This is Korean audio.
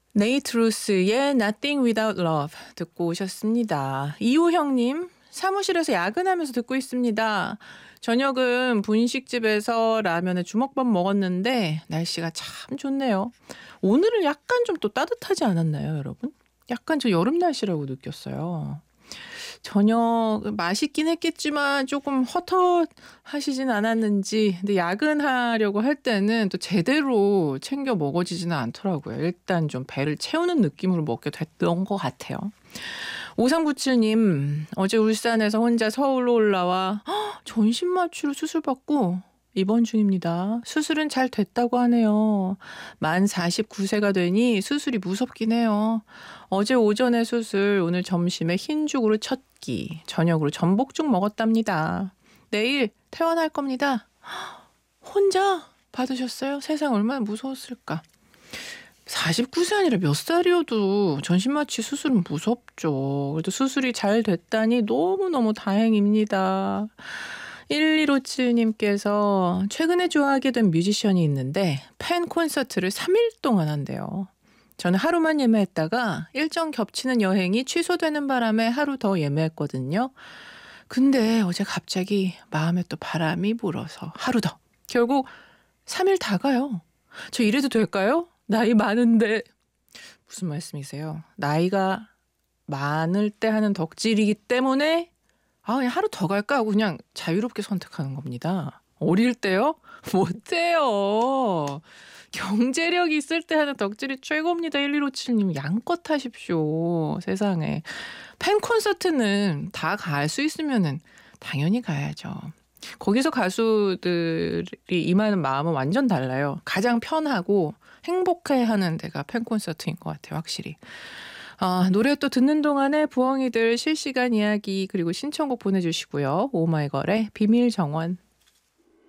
네이트루스의 Nothing Without Love 듣고 오셨습니다. 이호형님, 사무실에서 야근하면서 듣고 있습니다. 저녁은 분식집에서 라면에 주먹밥 먹었는데 날씨가 참 좋네요. 오늘은 약간 좀 또 따뜻하지 않았나요, 여러분? 약간 저 여름 날씨라고 느꼈어요. 저녁 맛있긴 했겠지만 조금 헛헛하시진 않았는지, 근데 야근하려고 할 때는 또 제대로 챙겨 먹어지지는 않더라고요. 일단 좀 배를 채우는 느낌으로 먹게 됐던 것 같아요. 5397님, 어제 울산에서 혼자 서울로 올라와 전신 마취로 수술받고 입원 중입니다. 수술은 잘 됐다고 하네요. 만 49세가 되니 수술이 무섭긴 해요. 어제 오전에 수술, 오늘 점심에 흰죽으로 첫 끼, 저녁으로 전복죽 먹었답니다. 내일 퇴원할 겁니다. 혼자 받으셨어요? 세상 얼마나 무서웠을까. 49세 아니라 몇 살이어도 전신마취 수술은 무섭죠. 그래도 수술이 잘 됐다니 너무너무 다행입니다. 1157님께서 최근에 좋아하게 된 뮤지션이 있는데 팬 콘서트를 3일 동안 한대요. 저는 하루만 예매했다가 일정 겹치는 여행이 취소되는 바람에 하루 더 예매했거든요. 근데 어제 갑자기 마음에 또 바람이 불어서 하루 더. 결국 3일 다 가요. 저 이래도 될까요? 나이 많은데. 무슨 말씀이세요? 나이가 많을 때 하는 덕질이기 때문에 그냥 하루 더 갈까 하고 그냥 자유롭게 선택하는 겁니다. 어릴 때요? 못해요. 경제력이 있을 때 하는 덕질이 최고입니다. 1157님 양껏 하십시오. 세상에. 팬 콘서트는 다 갈 수 있으면은 당연히 가야죠. 거기서 가수들이 임하는 마음은 완전 달라요. 가장 편하고 행복해하는 데가 팬 콘서트인 것 같아요. 확실히. 노래 또 듣는 동안에 부엉이들 실시간 이야기 그리고 신청곡 보내주시고요. 오마이걸의 비밀정원.